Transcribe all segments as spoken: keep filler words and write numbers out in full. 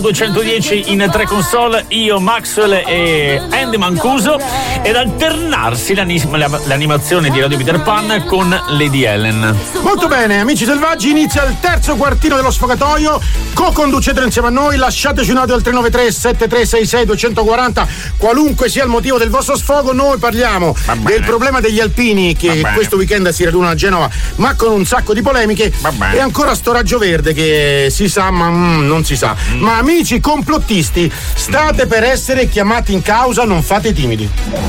duecentodieci in tre console, io, Maxwell e Andy Mancuso, ed alternarsi l'anim- l'animazione di Radio Peter Pan con Lady Ellen. Molto bene, amici selvaggi, inizia il terzo quartino dello sfogatoio. Co-conducetelo insieme a noi, lasciateci un audio al tre nove tre sette tre sei sei due quattro zero. Qualunque sia il motivo del vostro sfogo, noi parliamo del problema degli alpini che questo weekend si radunano a Genova, ma con un sacco di polemiche, e ancora sto raggio verde che si sa ma mm, non si sa. Mm. Ma amici complottisti, state per essere chiamati in causa, non fate timidi.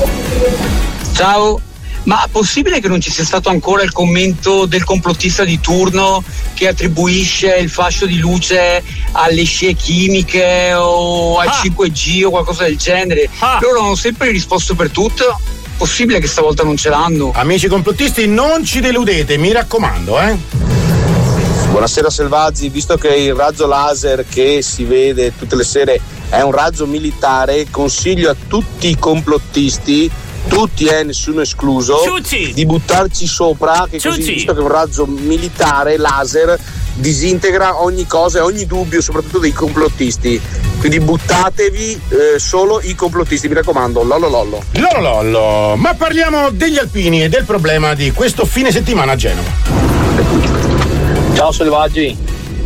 Ciao, ma possibile che non ci sia stato ancora il commento del complottista di turno che attribuisce il fascio di luce alle scie chimiche o al ah. cinque G o qualcosa del genere? Ah. Loro hanno sempre risposto per tutto. Possibile che stavolta non ce l'hanno? Amici complottisti, non ci deludete, mi raccomando, eh. Buonasera selvaggi, visto che il razzo laser che si vede tutte le sere è un razzo militare, consiglio a tutti i complottisti, tutti eh, nessuno escluso, Ciucci. di buttarci sopra, che così, visto che è un razzo militare laser, disintegra ogni cosa e ogni dubbio, soprattutto dei complottisti. Quindi buttatevi eh, solo i complottisti, mi raccomando, lollo lollo. Lollo lollo. Ma parliamo degli alpini e del problema di questo fine settimana a Genova. Ciao selvaggi,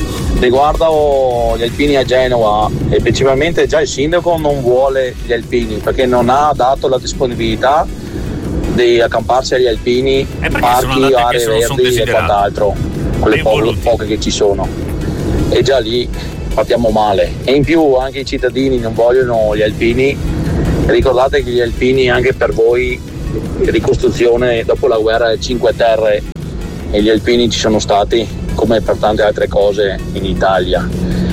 riguardo gli alpini a Genova, effettivamente già il sindaco non vuole gli alpini perché non ha dato la disponibilità di accamparsi agli alpini, parchi, aree verdi e quant'altro, quelle po- poche che ci sono. E già lì partiamo male. E in più anche i cittadini non vogliono gli alpini. Ricordate che gli alpini anche per voi, ricostruzione dopo la guerra delle Cinque Terre, e gli alpini ci sono stati come per tante altre cose in Italia,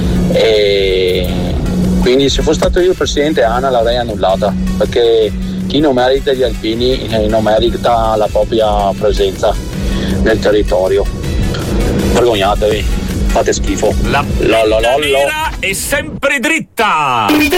e quindi se fosse stato io il presidente Anna l'avrei annullata, perché chi non merita gli alpini eh, non merita la propria presenza nel territorio. Vergognatevi, fate schifo. La lo, lo, lo, lo. è sempre dritta.